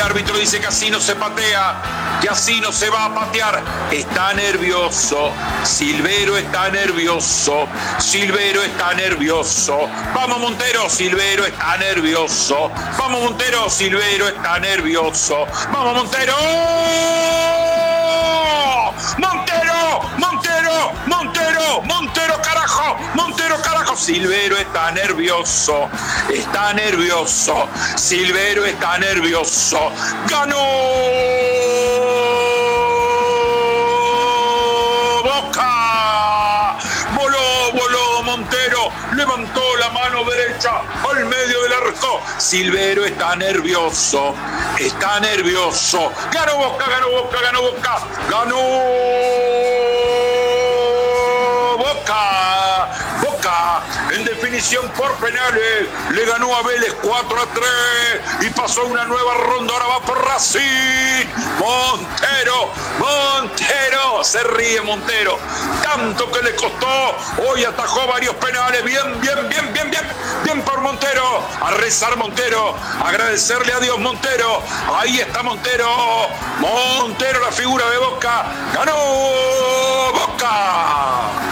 árbitro dice que así no se patea, que así no se va a patear. Está nervioso, Silvero está nervioso, Silvero está nervioso. Vamos Montero, Silvero está nervioso. Vamos Montero, Silvero está nervioso. Vamos Montero. Montero, Montero, Montero, Montero carajo, Montero carajo. Silvero está nervioso, Silvero está nervioso. ¡Ganó! ¡Boca! Voló Montero, levantó la mano derecha al medio del arco. Silvero está nervioso, ganó Boca, ganó Boca, en definición por penales, le ganó a Vélez 4-3 y pasó una nueva ronda. Ahora va por Racing. Montero, se ríe Montero, tanto que le costó, hoy atajó varios penales. Bien por Montero, a rezar Montero, agradecerle a Dios Montero. Ahí está Montero, la figura de Boca, ganó Boca.